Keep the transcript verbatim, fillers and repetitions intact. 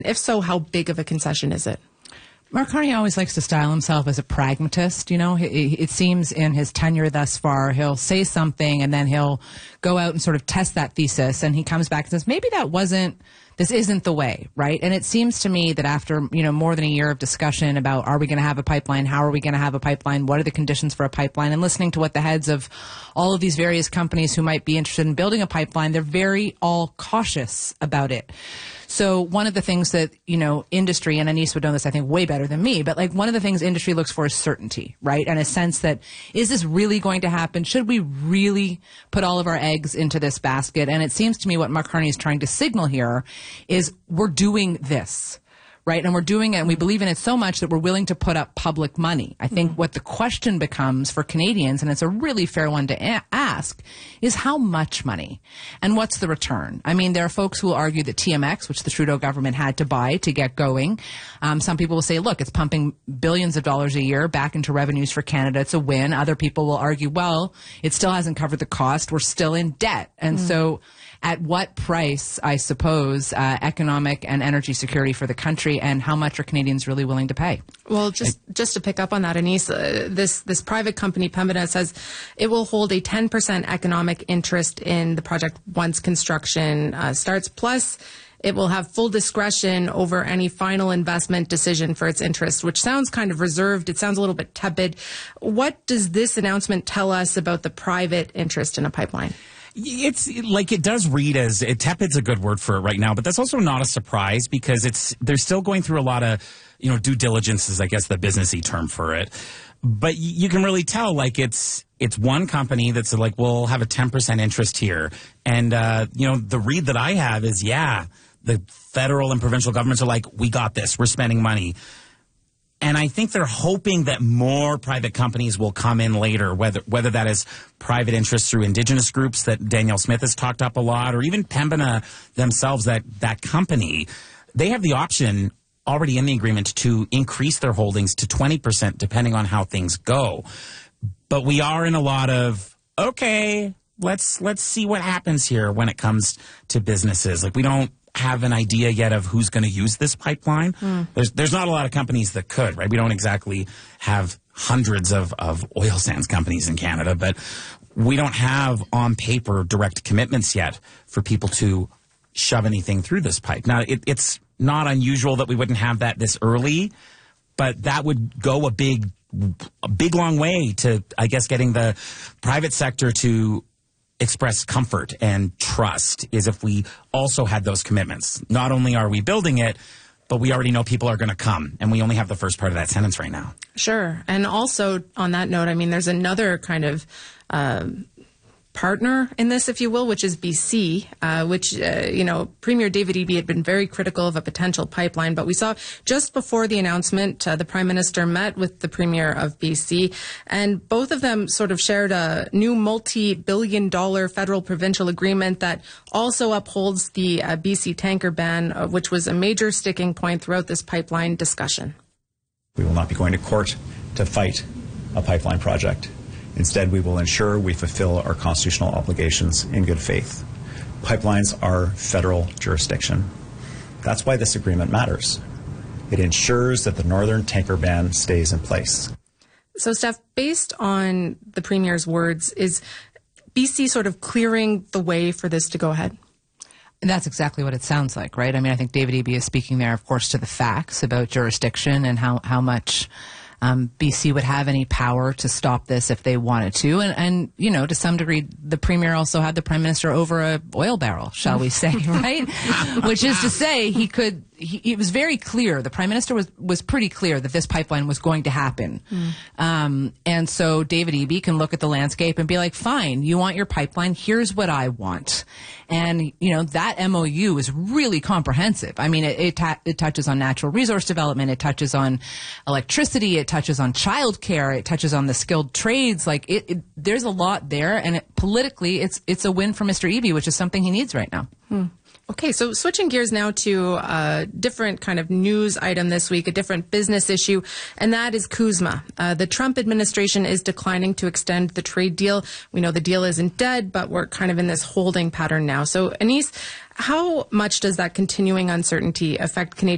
If so, how big of a concession is it? Mark Carney always likes to style himself as a pragmatist. You know, it, it seems in his tenure thus far, he'll say something and then he'll go out and sort of test that thesis. And he comes back and says, maybe that wasn't, this isn't the way, right? And it seems to me that after, you know, more than a year of discussion about are we going to have a pipeline? How are we going to have a pipeline? What are the conditions for a pipeline? And listening to what the heads of all of these various companies who might be interested in building a pipeline, they're very all cautious about it. So one of the things that, you know, industry, and Anis would know this, I think, way better than me, but like one of the things industry looks for is certainty, right? And a sense that, is this really going to happen? Should we really put all of our eggs into this basket? And it seems to me what Mark Carney is trying to signal here is we're doing this. Right. And we're doing it and we believe in it so much that we're willing to put up public money. I think mm-hmm. what the question becomes for Canadians, and it's a really fair one to a- ask, is how much money and what's the return? I mean, there are folks who will argue that T M X, which the Trudeau government had to buy to get going, um, some people will say, look, it's pumping billions of dollars a year back into revenues for Canada. It's a win. Other people will argue, well, it still hasn't covered the cost. We're still in debt. And mm-hmm. so at what price, I suppose, uh, economic and energy security for the country, and how much are Canadians really willing to pay? Well, just just to pick up on that, Anis, uh, this this private company, Pembina, says it will hold a ten percent economic interest in the project once construction uh, starts. Plus, it will have full discretion over any final investment decision for its interest, which sounds kind of reserved. It sounds a little bit tepid. What does this announcement tell us about the private interest in a pipeline? It's like it does read as it, tepid's a good word for it right now, but that's also not a surprise because it's they're still going through a lot of, you know, due diligence is, I guess, the businessy term for it. But you can really tell, like, it's it's one company that's like, we'll have a ten percent interest here. And, uh, you know, the read that I have is, yeah, the federal and provincial governments are like, we got this. We're spending money. And I think they're hoping that more private companies will come in later, whether whether that is private interests through Indigenous groups that Danielle Smith has talked up a lot, or even Pembina themselves, that, that company. They have the option already in the agreement to increase their holdings to twenty percent depending on how things go. But we are in a lot of, okay, let's let's see what happens here when it comes to businesses. Like, we don't have an idea yet of who's going to use this pipeline. Mm. There's there's not a lot of companies that could, right? We don't exactly have hundreds of, of oil sands companies in Canada, but we don't have on paper direct commitments yet for people to shove anything through this pipe. Now, it, it's not unusual that we wouldn't have that this early, but that would go a big, a big long way to, I guess, getting the private sector to express comfort and trust, is if we also had those commitments. Not only are we building it, but we already know people are going to come, and we only have the first part of that sentence right now. Sure. And also on that note, I mean, there's another kind of um, partner in this, if you will, which is B C, uh, which, uh, you know, Premier David Eby had been very critical of a potential pipeline. But we saw just before the announcement, uh, the Prime Minister met with the Premier of B C, and both of them sort of shared a new multi-billion dollar federal provincial agreement that also upholds the uh, B C tanker ban, uh, which was a major sticking point throughout this pipeline discussion. We will not be going to court to fight a pipeline project. Instead, we will ensure we fulfill our constitutional obligations in good faith. Pipelines are federal jurisdiction. That's why this agreement matters. It ensures that the northern tanker ban stays in place. So, Steph, based on the Premier's words, is B C sort of clearing the way for this to go ahead? And that's exactly what it sounds like, right? I mean, I think David Eby is speaking there, of course, to the facts about jurisdiction and how, how much Um, B C would have any power to stop this if they wanted to. And, and, you know, to some degree, the Premier also had the Prime Minister over a oil barrel, shall we say, right? Which is to say, he could, he, it was very clear, the Prime Minister was, was pretty clear that this pipeline was going to happen. Mm. Um, and so David Eby can look at the landscape and be like, fine, you want your pipeline, here's what I want. And, you know, that M O U is really comprehensive. I mean, it, it, ta- it touches on natural resource development, it touches on electricity, it touches on childcare, it touches on the skilled trades. Like, it, it there's a lot there, and it, politically, it's it's a win for Mister Eby, which is something he needs right now. Hmm. Okay, so switching gears now to a different kind of news item this week, a different business issue, and that is CUSMA. Uh, the Trump administration is declining to extend the trade deal. We know the deal isn't dead, but we're kind of in this holding pattern now. So, Anis, how much does that continuing uncertainty affect Canadian